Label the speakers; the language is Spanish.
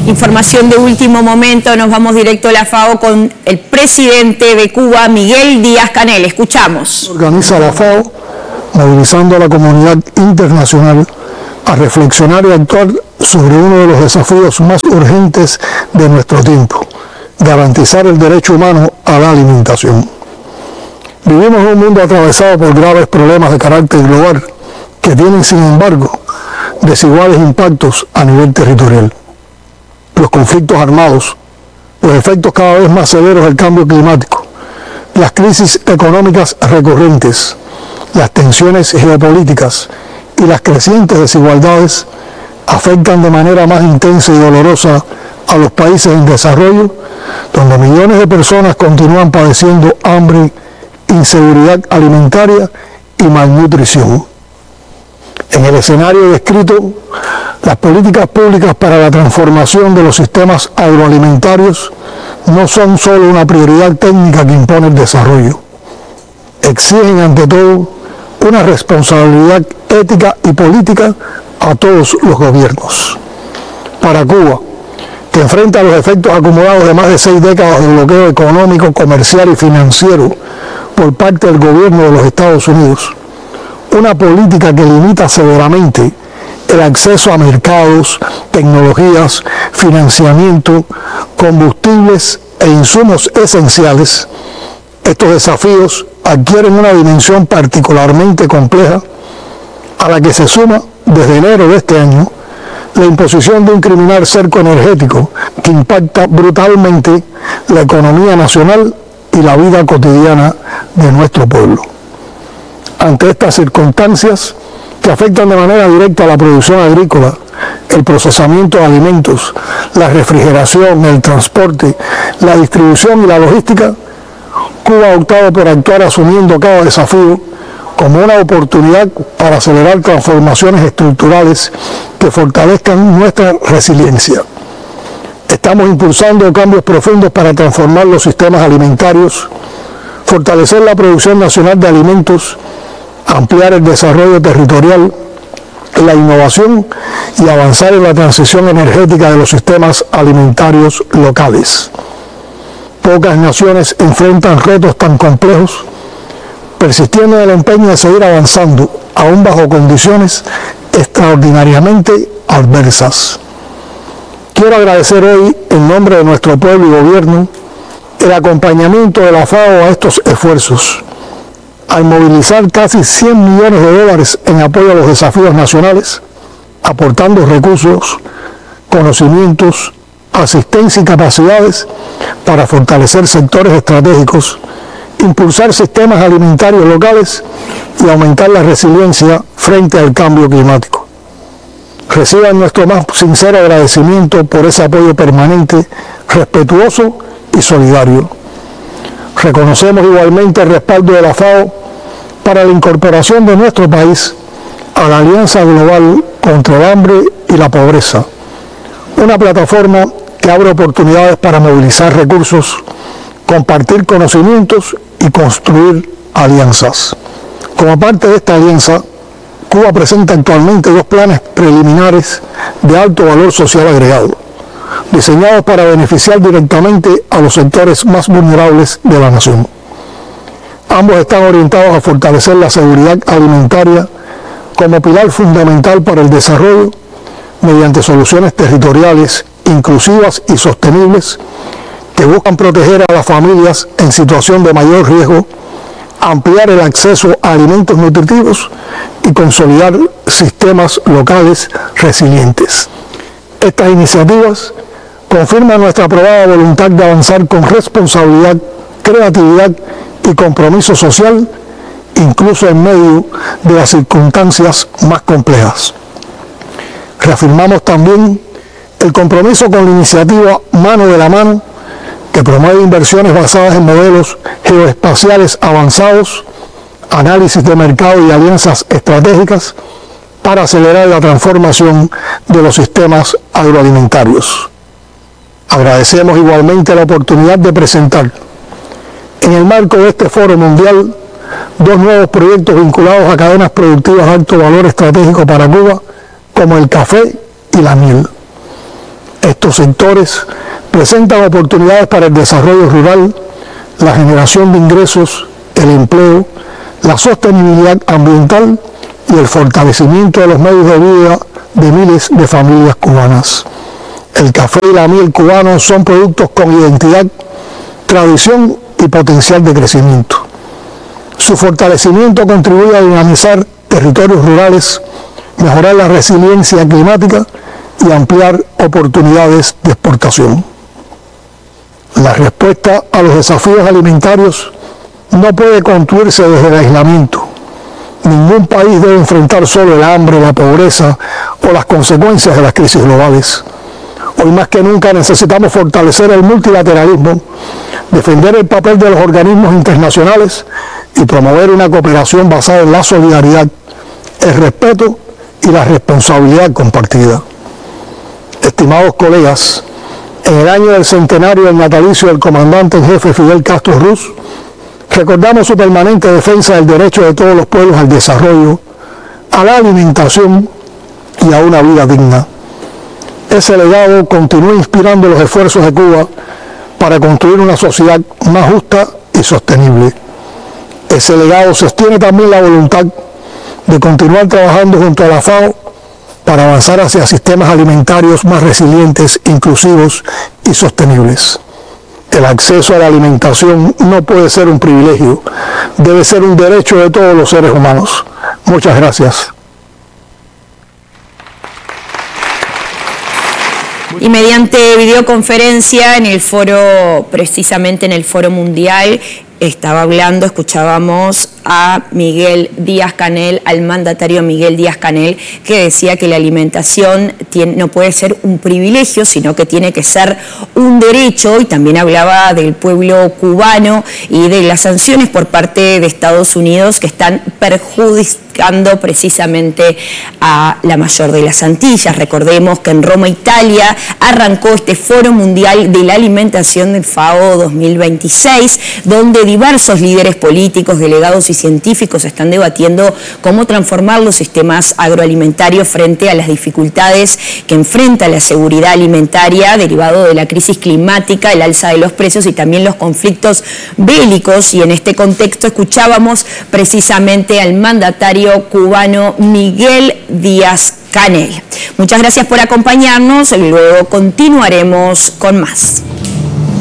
Speaker 1: Información de último momento, nos vamos directo a la FAO con el presidente de Cuba, Miguel Díaz-Canel. Escuchamos.
Speaker 2: Organiza la FAO, movilizando a la comunidad internacional a reflexionar y actuar sobre uno de los desafíos más urgentes de nuestro tiempo: garantizar el derecho humano a la alimentación. Vivimos en un mundo atravesado por graves problemas de carácter global que tienen, sin embargo, desiguales impactos a nivel territorial. Los conflictos armados, los efectos cada vez más severos del cambio climático, las crisis económicas recurrentes, las tensiones geopolíticas y las crecientes desigualdades afectan de manera más intensa y dolorosa a los países en desarrollo, donde millones de personas continúan padeciendo hambre, inseguridad alimentaria y malnutrición. En el escenario descrito, las políticas públicas para la transformación de los sistemas agroalimentarios no son solo una prioridad técnica que impone el desarrollo. Exigen ante todo una responsabilidad ética y política a todos los gobiernos. Para Cuba, que enfrenta los efectos acumulados de más de 6 décadas de bloqueo económico, comercial y financiero por parte del gobierno de los Estados Unidos, una política que limita severamente el acceso a mercados, tecnologías, financiamiento, combustibles e insumos esenciales, estos desafíos adquieren una dimensión particularmente compleja, a la que se suma, desde enero de este año, la imposición de un criminal cerco energético que impacta brutalmente la economía nacional y la vida cotidiana de nuestro pueblo. Ante estas circunstancias, que afectan de manera directa a la producción agrícola, el procesamiento de alimentos, la refrigeración, el transporte, la distribución y la logística, Cuba ha optado por actuar asumiendo cada desafío como una oportunidad para acelerar transformaciones estructurales que fortalezcan nuestra resiliencia. Estamos impulsando cambios profundos para transformar los sistemas alimentarios, fortalecer la producción nacional de alimentos, ampliar el desarrollo territorial, la innovación y avanzar en la transición energética de los sistemas alimentarios locales. Pocas naciones enfrentan retos tan complejos, persistiendo en el empeño de seguir avanzando, aún bajo condiciones extraordinariamente adversas. Quiero agradecer hoy, en nombre de nuestro pueblo y gobierno, el acompañamiento de la FAO a estos esfuerzos, al movilizar casi 100 millones de dólares en apoyo a los desafíos nacionales, aportando recursos, conocimientos, asistencia y capacidades para fortalecer sectores estratégicos, impulsar sistemas alimentarios locales y aumentar la resiliencia frente al cambio climático. Reciban nuestro más sincero agradecimiento por ese apoyo permanente, respetuoso y solidario. Reconocemos igualmente el respaldo de la FAO para la incorporación de nuestro país a la Alianza Global contra el Hambre y la Pobreza, una plataforma que abre oportunidades para movilizar recursos, compartir conocimientos y construir alianzas. Como parte de esta alianza, Cuba presenta actualmente 2 planes preliminares de alto valor social agregado, diseñados para beneficiar directamente a los sectores más vulnerables de la nación. Ambos están orientados a fortalecer la seguridad alimentaria como pilar fundamental para el desarrollo mediante soluciones territoriales inclusivas y sostenibles que buscan proteger a las familias en situación de mayor riesgo, ampliar el acceso a alimentos nutritivos y consolidar sistemas locales resilientes. Estas iniciativas confirman nuestra aprobada voluntad de avanzar con responsabilidad, creatividad y compromiso social, incluso en medio de las circunstancias más complejas. Reafirmamos también el compromiso con la iniciativa Mano de la Mano, que promueve inversiones basadas en modelos geoespaciales avanzados, análisis de mercado y alianzas estratégicas para acelerar la transformación de los sistemas agroalimentarios. Agradecemos igualmente la oportunidad de presentar, en el marco de este foro mundial, 2 nuevos proyectos vinculados a cadenas productivas de alto valor estratégico para Cuba, como el café y la miel. Estos sectores presentan oportunidades para el desarrollo rural, la generación de ingresos, el empleo, la sostenibilidad ambiental y el fortalecimiento de los medios de vida de miles de familias cubanas. El café y la miel cubanos son productos con identidad, tradición y potencial de crecimiento. Su fortalecimiento contribuye a dinamizar territorios rurales, mejorar la resiliencia climática y ampliar oportunidades de exportación. La respuesta a los desafíos alimentarios no puede construirse desde el aislamiento. Ningún país debe enfrentar solo el hambre, la pobreza o las consecuencias de las crisis globales. Hoy más que nunca necesitamos fortalecer el multilateralismo, defender el papel de los organismos internacionales y promover una cooperación basada en la solidaridad, el respeto y la responsabilidad compartida. Estimados colegas, en el año del centenario del natalicio del comandante en jefe Fidel Castro Ruz, recordamos su permanente defensa del derecho de todos los pueblos al desarrollo, a la alimentación y a una vida digna. Ese legado continúa inspirando los esfuerzos de Cuba para construir una sociedad más justa y sostenible. Ese legado sostiene también la voluntad de continuar trabajando junto a la FAO para avanzar hacia sistemas alimentarios más resilientes, inclusivos y sostenibles. El acceso a la alimentación no puede ser un privilegio, debe ser un derecho de todos los seres humanos. Muchas gracias.
Speaker 1: Y mediante videoconferencia en el foro, precisamente en el Foro Mundial, escuchábamos a Miguel Díaz-Canel, al mandatario Miguel Díaz-Canel, que decía que la alimentación no puede ser un privilegio, sino que tiene que ser un derecho, y también hablaba del pueblo cubano y de las sanciones por parte de Estados Unidos que están perjudicando precisamente a la mayor de las Antillas. Recordemos que en Roma, Italia, arrancó este Foro Mundial de la Alimentación del FAO 2026, donde diversos líderes políticos, delegados y científicos están debatiendo cómo transformar los sistemas agroalimentarios frente a las dificultades que enfrenta la seguridad alimentaria derivado de la crisis climática, el alza de los precios y también los conflictos bélicos. Y en este contexto escuchábamos precisamente al mandatario cubano Miguel Díaz-Canel. Muchas gracias por acompañarnos y luego continuaremos con más.